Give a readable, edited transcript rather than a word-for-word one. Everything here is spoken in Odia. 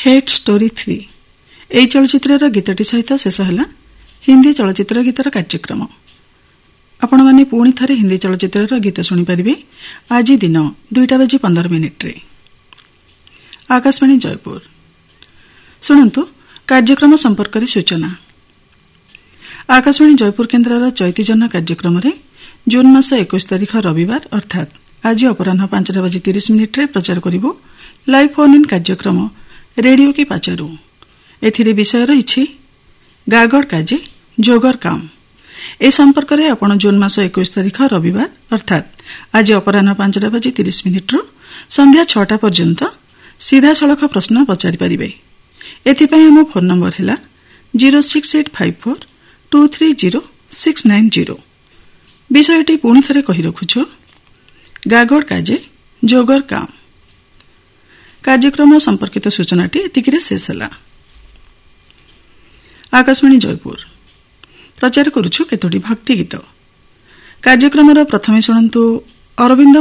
हेट स्टोरी 3 ଏହି ଚଳଚ୍ଚିତ୍ରର ଗୀତଟି ସହିତ ଶେଷ ହେଲା ହିନ୍ଦୀ ଚଳଚ୍ଚିତ୍ର ଗୀତର କାର୍ଯ୍ୟକ୍ରମ। ଆପଣମାନେ ପୁଣି ଥରେ ହିନ୍ଦୀ ଚଳଚ୍ଚିତ୍ରର ଗୀତ ଶୁଣିପାରିବେ ଆଜି ଦିନ 2:15 ଆକାଶବାଣୀ ଜୟପୁର। ଶୁଣନ୍ତୁ କାର୍ଯ୍ୟକ୍ରମ ସମ୍ପର୍କରେ ସୂଚନା। ଆକାଶବାଣୀ ଜୟପୁର କେନ୍ଦ୍ରର ଚୈତିଜନ କାର୍ଯ୍ୟକ୍ରମରେ ଜୁନ୍ ମାସ 21 ତାରିଖ ରବିବାର ଅର୍ଥାତ୍ ଆଜି ଅପରାହ୍ନ 5:30 ପ୍ରଚାର କରିବ ଲାଇଭ୍ ଫୋନ୍ ଇନ୍ କାର୍ଯ୍ୟକ୍ରମ ରେଡିଓ କି ପାଚାରୁ। ଏଥିରେ ବିଷୟ ରହିଛି ଗାଗଡ଼ କାଜେ ଯୋଗର କାମ। ଏ ସମ୍ପର୍କରେ ଆପଣ ଜୁନ୍ ମାସ 21 ତାରିଖ ରବିବାର ଅର୍ଥାତ୍ ଆଜି ଅପରାହ୍ନ 5:30 ସନ୍ଧ୍ୟା 6ଟା ପର୍ଯ୍ୟନ୍ତ ସିଧାସଳଖ ପ୍ରଶ୍ନ ପଚାରିପାରିବେ। ଏଥିପାଇଁ ଆମ ଫୋନ୍ ନମ୍ବର ହେଲା 06854230690। ବିଷୟଟି ପୁଣି ଥରେ କହି ରଖୁଛୁ ଗାଗଡ଼ କାଜେ ଯୋଗର କାମ। କାର୍ଯ୍ୟକ୍ରମ ସମ୍ପର୍କିତ ସୂଚନାଟି ଏତିକିରେ ଶେଷ ହେଲା। ଆକାଶବାଣୀ ଜୟପୁର ପ୍ରଚାର କରୁଛୁ କେତୋଟି ଭକ୍ତି ଗୀତ। କାର୍ଯ୍ୟକ୍ରମର ପ୍ରଥମେ ଶୁଣନ୍ତୁ ଅରବିନ୍ଦ